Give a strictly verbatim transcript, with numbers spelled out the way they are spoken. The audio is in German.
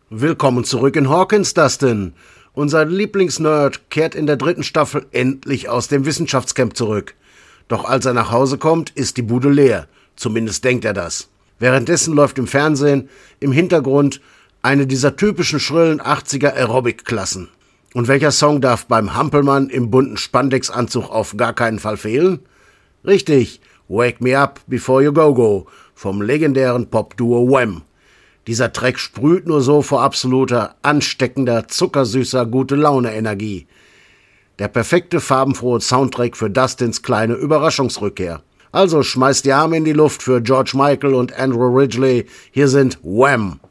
Willkommen zurück in Hawkins, Dustin. Unser Lieblingsnerd kehrt in der dritten Staffel endlich aus dem Wissenschaftscamp zurück. Doch als er nach Hause kommt, ist die Bude leer. Zumindest denkt er das. Währenddessen läuft im Fernsehen im Hintergrund eine dieser typischen schrillen achtziger Aerobic-Klassen. Und welcher Song darf beim Hampelmann im bunten Spandex-Anzug auf gar keinen Fall fehlen? Richtig, Wake Me Up Before You Go Go vom legendären Pop-Duo Wham. Dieser Track sprüht nur so vor absoluter, ansteckender, zuckersüßer Gute-Laune-Energie. Der perfekte, farbenfrohe Soundtrack für Dustins kleine Überraschungsrückkehr. Also schmeißt die Arme in die Luft für George Michael und Andrew Ridgeley. Hier sind Wham!